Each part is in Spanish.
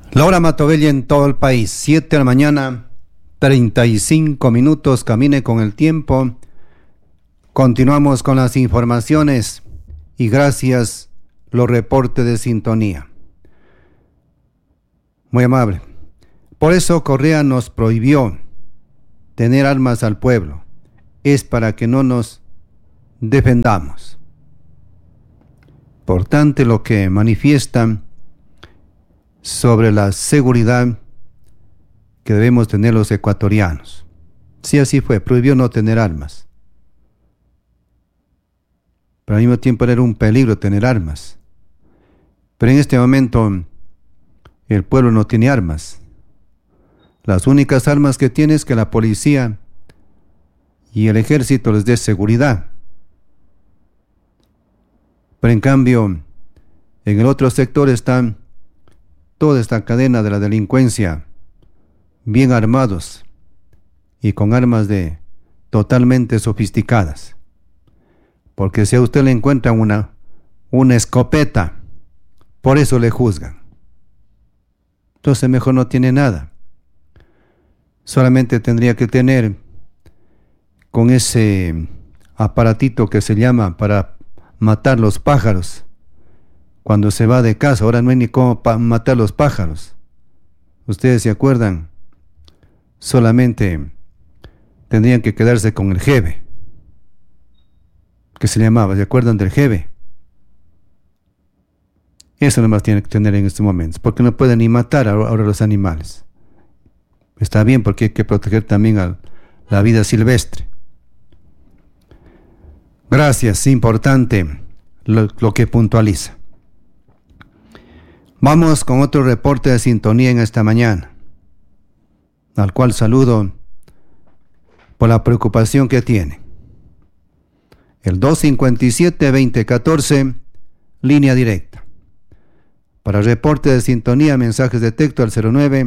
Laura Matovella en todo el país, 7 de la mañana, 35 minutos, camine con el tiempo. Continuamos con las informaciones y gracias los reportes de sintonía. Muy amable. Por eso Correa nos prohibió tener armas al pueblo. Es para que no nos defendamos. Importante lo que manifiestan sobre la seguridad que debemos tener los ecuatorianos. Sí, así fue, prohibió no tener armas. Pero al mismo tiempo era un peligro tener armas. Pero en este momento el pueblo no tiene armas. Las únicas armas que tiene es que la policía y el ejército les dé seguridad. Pero en cambio, en el otro sector están toda esta cadena de la delincuencia, bien armados y con armas totalmente sofisticadas. Porque si a usted le encuentran una escopeta, por eso le juzgan. Entonces mejor no tiene nada. Solamente tendría que tener con ese aparatito que se llama para matar los pájaros. Cuando se va de casa, ahora no hay ni cómo matar los pájaros. Ustedes se acuerdan, solamente tendrían que quedarse con el jeve, que se llamaba, ¿se acuerdan del jeve? Eso nomás tienen que tener en estos momentos, porque no pueden ni matar ahora los animales. Está bien, porque hay que proteger también a la vida silvestre. Gracias, importante lo que puntualiza. Vamos con otro reporte de sintonía en esta mañana, al cual saludo por la preocupación que tiene. El 257-2014, línea directa. Para reporte de sintonía, mensajes de texto al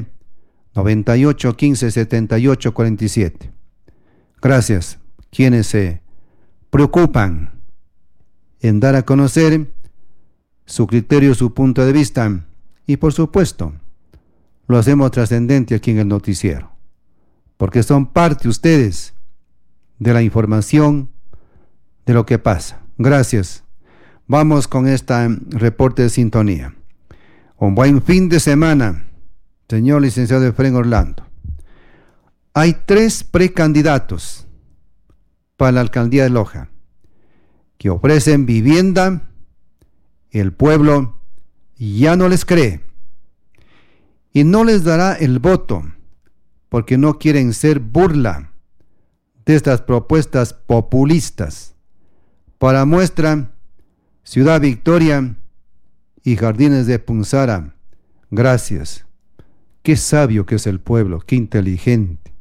09-98-15-78-47. Gracias, quienes se preocupan en dar a conocer su criterio, su punto de vista, y por supuesto, lo hacemos trascendente aquí en el noticiero, porque son parte ustedes de la información de lo que pasa. Gracias. Vamos con este reporte de sintonía. Un buen fin de semana, señor licenciado Efraín Orlando. Hay 3 precandidatos para la alcaldía de Loja que ofrecen vivienda. El pueblo ya no les cree y no les dará el voto porque no quieren ser burla de estas propuestas populistas. Para muestra, Ciudad Victoria y Jardines de Punzara. Gracias. Qué sabio que es el pueblo, qué inteligente.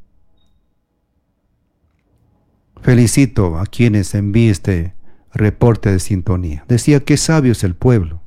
Felicito a quienes envíen este reporte de sintonía. Decía, qué sabio es el pueblo.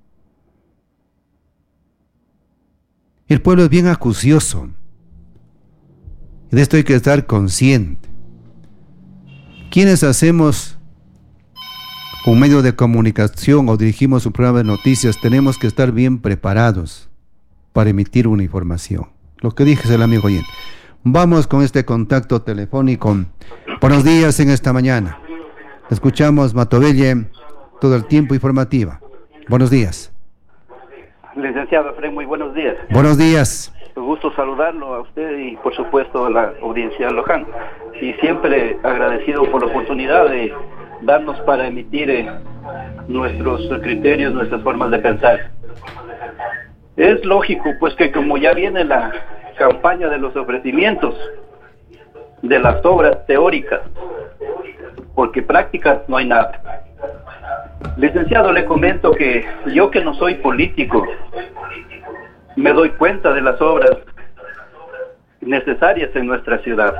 El pueblo es bien acucioso. Y de esto hay que estar consciente. Quienes hacemos un medio de comunicación o dirigimos un programa de noticias, tenemos que estar bien preparados para emitir una información. Lo que dije es el amigo oyente. Vamos con este contacto telefónico. Buenos días en esta mañana. Escuchamos Matovella, todo el tiempo informativa. Buenos días. Licenciado Efraín, muy buenos días. Buenos días. Un gusto saludarlo a usted y por supuesto a la audiencia local. Y siempre agradecido por la oportunidad de darnos para emitir nuestros criterios, nuestras formas de pensar. Es lógico pues que como ya viene la campaña de los ofrecimientos, de las obras teóricas, porque prácticas no hay nada. Licenciado, le comento que yo, que no soy político, me doy cuenta de las obras necesarias en nuestra ciudad.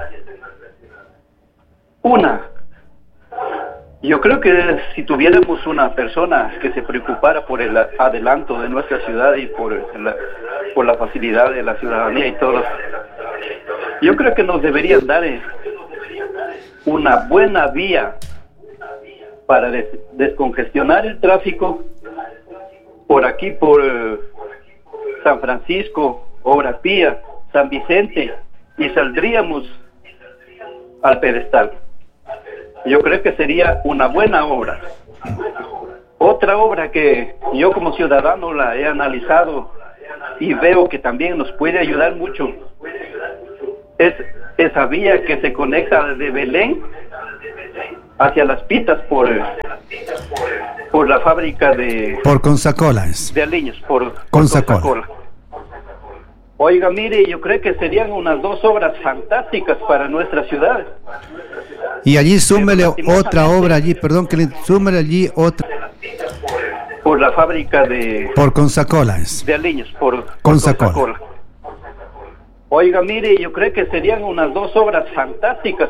Yo creo que si tuviéramos una persona que se preocupara por el adelanto de nuestra ciudad y por la facilidad de la ciudadanía y todo, yo creo que nos deberían dar una buena vía para descongestionar el tráfico por aquí, por San Francisco, Obra Pía, San Vicente, y saldríamos al pedestal. Yo creo que sería una buena obra. Otra obra que yo como ciudadano la he analizado y veo que también nos puede ayudar mucho es esa vía que se conecta desde Belén hacia Las Pitas por la fábrica de... Por Consecolas. De Aliños, por Consecola. Oiga, mire, yo creo que serían unas 2 obras fantásticas para nuestra ciudad. Y allí súmele otra obra allí, perdón, que le súmele allí otra. Por la fábrica de... Por Consecolas. De Aliños, por Consecola. Oiga, mire, yo creo que serían unas 2 obras fantásticas